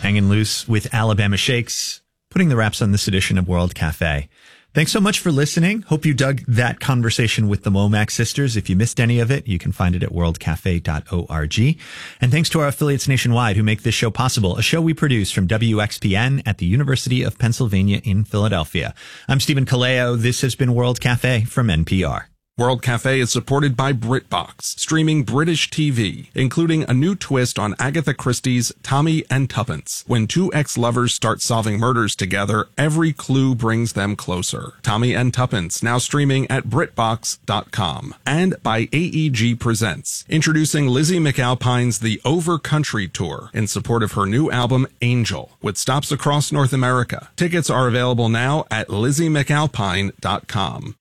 hanging loose with Alabama Shakes, putting the wraps on this edition of World Cafe. Thanks so much for listening. Hope you dug that conversation with the Womack sisters. If you missed any of it, you can find it at worldcafe.org. And thanks to our affiliates nationwide who make this show possible, a show we produce from WXPN at the University of Pennsylvania in Philadelphia. I'm Stephen Kaleo. This has been World Cafe from NPR. World Cafe is supported by BritBox, streaming British TV, including a new twist on Agatha Christie's Tommy and Tuppence. When two ex-lovers start solving murders together, every clue brings them closer. Tommy and Tuppence, now streaming at BritBox.com. And by AEG Presents, introducing Lizzie McAlpine's The Over Country Tour in support of her new album, Angel, with stops across North America. Tickets are available now at LizzieMcAlpine.com.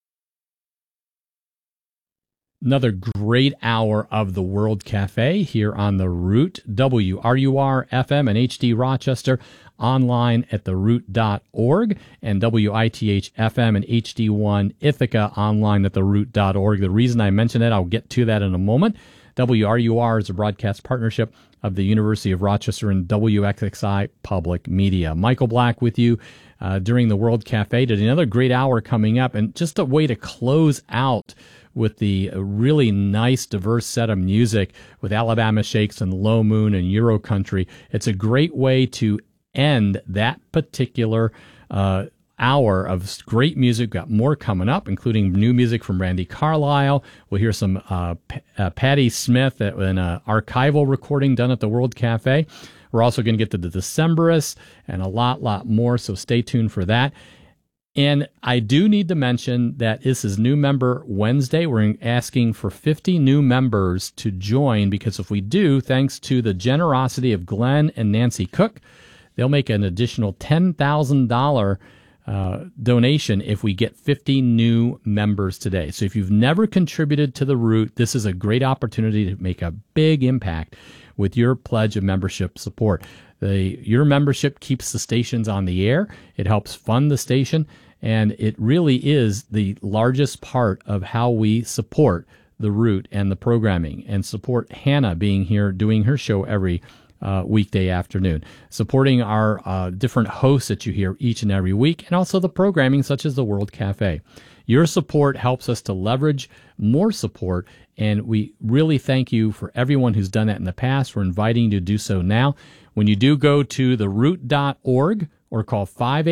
Another great hour of the World Cafe here on The Root, WRUR FM and HD Rochester, online at theroot.org, and WITH FM and HD1 Ithaca online at theroot.org. The reason I mention that, I'll get to that in a moment. WRUR is a broadcast partnership of the University of Rochester and WXXI Public Media. Michael Black with you during the World Cafe. Did another great hour coming up, and just a way to close out with the really nice, diverse set of music with Alabama Shakes and Low Moon and Euro Country. It's a great way to end that particular hour of great music. Got more coming up, including new music from Randy Carlisle. We'll hear some Patti Smith in an archival recording done at the World Cafe. We're also going to get to the Decemberists and a lot more, so stay tuned for that. And I do need to mention that this is New Member Wednesday. We're asking for 50 new members to join, because if we do, thanks to the generosity of Glenn and Nancy Cook, they'll make an additional $10,000 donation if we get 50 new members today. So if you've never contributed to The Root, this is a great opportunity to make a big impact with your pledge of membership support. Your membership keeps the stations on the air. It helps fund the station, and it really is the largest part of how we support The Root and the programming, and support Hannah being here doing her show every weekday afternoon, supporting our different hosts that you hear each and every week, and also the programming such as the World Cafe. Your support helps us to leverage more support, and we really thank you for everyone who's done that in the past. We're inviting you to do so now. When you do go to theroot.org or call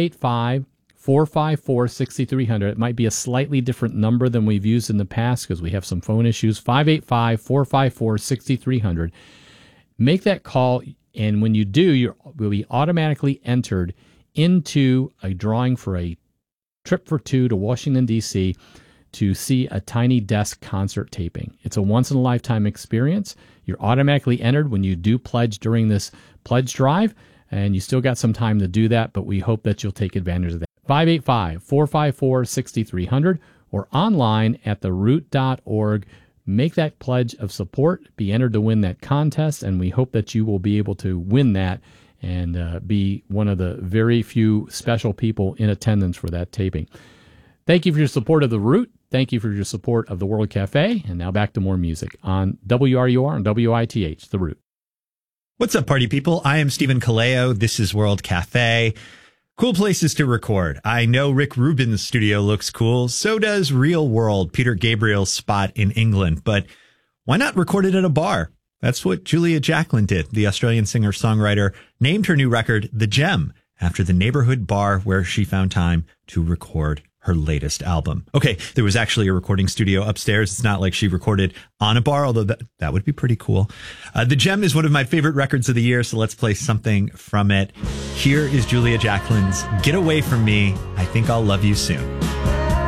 585-454-6300, it might be a slightly different number than we've used in the past because we have some phone issues, 585-454-6300. Make that call, and when you do, you will be automatically entered into a drawing for a trip for two to Washington, D.C. to see a Tiny Desk concert taping. It's a once-in-a-lifetime experience. You're automatically entered when you do pledge during this pledge drive, and you still got some time to do that, but we hope that you'll take advantage of that. 585-454-6300 or online at theroot.org. Make that pledge of support, be entered to win that contest, and we hope that you will be able to win that and be one of the very few special people in attendance for that taping. Thank you for your support of The Root. Thank you for your support of the World Cafe. And now back to more music on WRUR and WITH, The Root. What's up, party people? I am Stephen Kaleo. This is World Cafe. Cool places to record. I know Rick Rubin's studio looks cool. So does Real World, Peter Gabriel's spot in England. But why not record it at a bar? That's what Julia Jacklin did. The Australian singer-songwriter named her new record The Gem after the neighborhood bar where she found time to record her latest album. Okay, there was actually a recording studio upstairs. It's not like she recorded on a bar, although that would be pretty cool. The Gem is one of my favorite records of the year, so let's play something from it. Here is Julia Jacklin's Get Away From Me, I Think I'll Love You Soon.